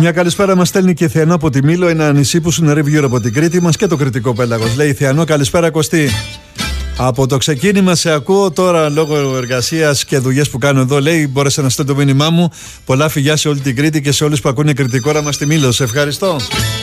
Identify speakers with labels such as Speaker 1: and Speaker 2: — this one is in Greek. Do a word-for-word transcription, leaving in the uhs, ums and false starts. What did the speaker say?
Speaker 1: Μια καλησπέρα μας στέλνει και η Θεανό από τη Μήλο, ένα νησί που συνορεύει γύρω από την Κρήτη μας και το κρητικό πέλαγος. Λέει η Θεανό, καλησπέρα Κωστή. Από το ξεκίνημα σε ακούω, τώρα λόγω εργασίας και δουλειές που κάνω εδώ, λέει, μπόρεσα να στείλω το μήνυμά μου. Πολλά φιλιά σε όλη την Κρήτη και σε όλους που ακούνε κριτικό όραμα στη Μήλο. Σε ευχαριστώ.